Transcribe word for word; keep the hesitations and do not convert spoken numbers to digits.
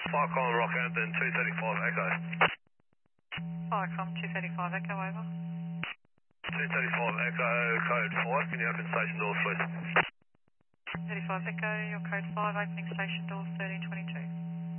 Falcon Rockhampton two thirty-five Echo. Falcon two thirty-five Echo, over. two thirty-five Echo, code five, can you open station doors please? thirty-five Echo, your code five, opening station doors thirteen twenty-two.